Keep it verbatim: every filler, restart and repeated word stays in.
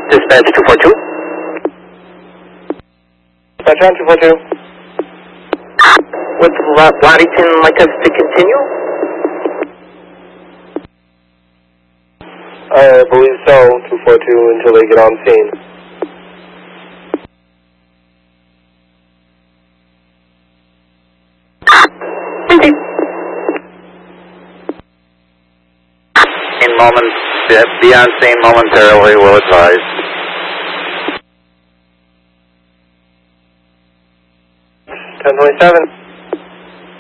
Dispatch two four two. Dispatch on two four two. With Waddington, like us to continue? I believe so, two four two, until they get on scene. In moment, be on scene momentarily, will advise. ten twenty-seven.